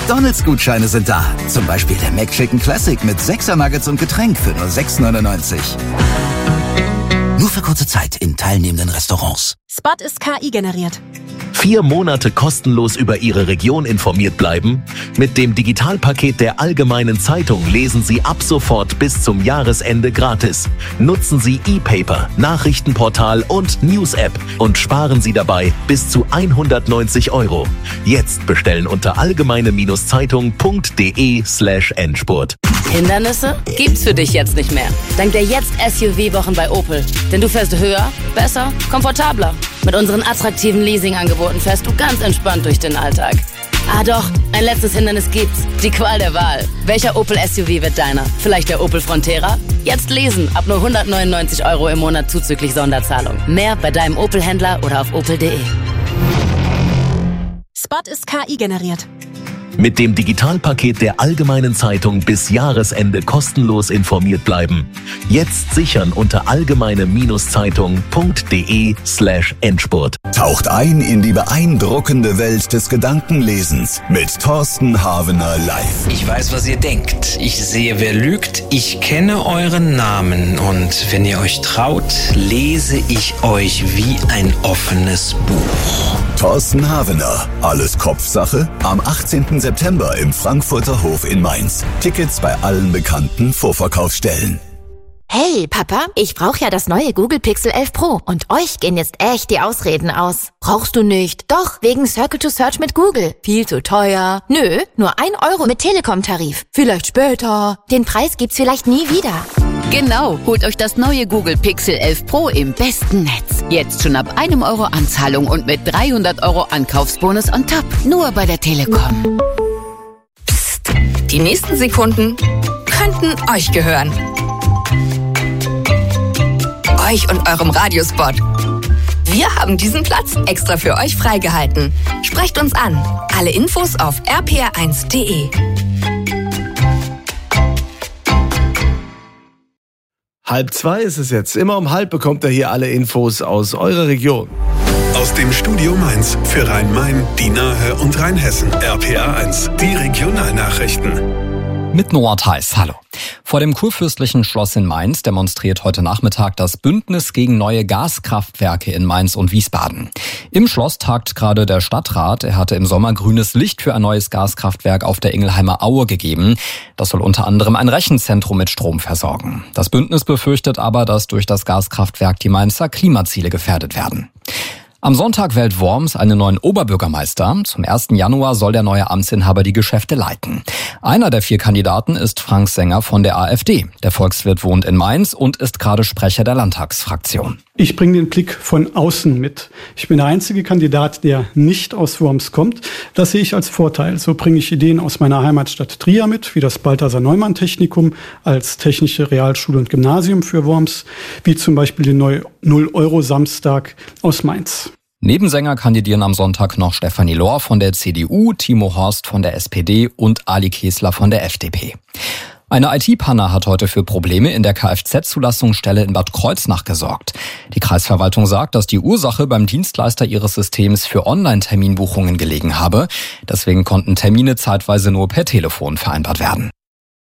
McDonald's-Gutscheine sind da. Zum Beispiel der McChicken Classic mit 6er Nuggets und Getränk für nur 6,99. Nur für kurze Zeit in teilnehmenden Restaurants. Spot ist KI generiert. 4 Monate kostenlos über Ihre Region informiert bleiben? Mit dem Digitalpaket der Allgemeinen Zeitung lesen Sie ab sofort bis zum Jahresende gratis. Nutzen Sie E-Paper, Nachrichtenportal und News-App und sparen Sie dabei bis zu 190 €. Jetzt bestellen unter allgemeine-zeitung.de/Endspurt. Hindernisse gibt's für dich jetzt nicht mehr. Dank der Jetzt-SUV-Wochen bei Opel. Denn du fährst höher, besser, komfortabler. Mit unseren attraktiven Leasing-Angeboten fährst du ganz entspannt durch den Alltag. Ah doch, ein letztes Hindernis gibt's. Die Qual der Wahl. Welcher Opel SUV wird deiner? Vielleicht der Opel Frontera? Jetzt lesen, ab nur 199 € im Monat zuzüglich Sonderzahlung. Mehr bei deinem Opel-Händler oder auf opel.de. Spot ist KI generiert. Mit dem Digitalpaket der Allgemeinen Zeitung bis Jahresende kostenlos informiert bleiben. Jetzt sichern unter allgemeine-zeitung.de/Endspurt. Taucht ein in die beeindruckende Welt des Gedankenlesens mit Thorsten Havener live. Ich weiß, was ihr denkt. Ich sehe, wer lügt. Ich kenne euren Namen. Und wenn ihr euch traut, lese ich euch wie ein offenes Buch. Thorsten Havener. Alles Kopfsache. Am 18. September im Frankfurter Hof in Mainz. Tickets bei allen bekannten Vorverkaufsstellen. Hey, Papa, ich brauche ja das neue Google Pixel 11 Pro und euch gehen jetzt echt die Ausreden aus. Brauchst du nicht? Doch, wegen Circle to Search mit Google. Viel zu teuer. Nö, nur 1 € mit Telekom-Tarif. Vielleicht später. Den Preis gibt's vielleicht nie wieder. Genau, holt euch das neue Google Pixel 11 Pro im besten Netz. Jetzt schon ab 1 € Anzahlung und mit 300 € Ankaufsbonus on top. Nur bei der Telekom. Psst, die nächsten Sekunden könnten euch gehören. Euch und eurem Radiospot. Wir haben diesen Platz extra für euch freigehalten. Sprecht uns an. Alle Infos auf rpr1.de. 1:30 ist es jetzt. Immer um 1:30 bekommt ihr hier alle Infos aus eurer Region. Aus dem Studio Mainz für Rhein-Main, die Nahe und Rheinhessen. RPR1, die Regionalnachrichten. Mit Noah Theis, hallo. Vor dem Kurfürstlichen Schloss in Mainz demonstriert heute Nachmittag das Bündnis gegen neue Gaskraftwerke in Mainz und Wiesbaden. Im Schloss tagt gerade der Stadtrat. Er hatte im Sommer grünes Licht für ein neues Gaskraftwerk auf der Ingelheimer Aue gegeben. Das soll unter anderem ein Rechenzentrum mit Strom versorgen. Das Bündnis befürchtet aber, dass durch das Gaskraftwerk die Mainzer Klimaziele gefährdet werden. Am Sonntag wählt Worms einen neuen Oberbürgermeister. Zum 1. Januar soll der neue Amtsinhaber die Geschäfte leiten. Einer der 4 Kandidaten ist Frank Sänger von der AfD. Der Volkswirt wohnt in Mainz und ist gerade Sprecher der Landtagsfraktion. Ich bringe den Blick von außen mit. Ich bin der einzige Kandidat, der nicht aus Worms kommt. Das sehe ich als Vorteil. So bringe ich Ideen aus meiner Heimatstadt Trier mit, wie das Balthasar-Neumann-Technikum als technische Realschule und Gymnasium für Worms, wie zum Beispiel den neue 0-Euro-Samstag aus Mainz. Neben Sänger kandidieren am Sonntag noch Stefanie Lohr von der CDU, Timo Horst von der SPD und Ali Kesler von der FDP. Eine IT-Panne hat heute für Probleme in der Kfz-Zulassungsstelle in Bad Kreuznach gesorgt. Die Kreisverwaltung sagt, dass die Ursache beim Dienstleister ihres Systems für Online-Terminbuchungen gelegen habe. Deswegen konnten Termine zeitweise nur per Telefon vereinbart werden.